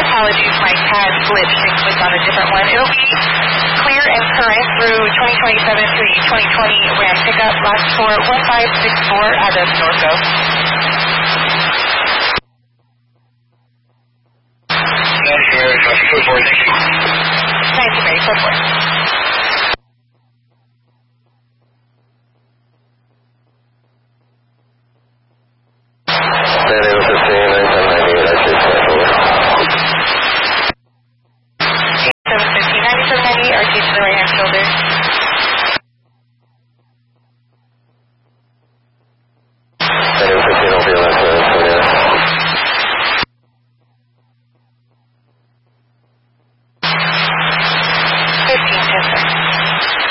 apologies, my CAD glitched and clicked on a different one. It'll be clear and current through 2027 to the 2020 Ram pickup, last for 1564 out of Norco.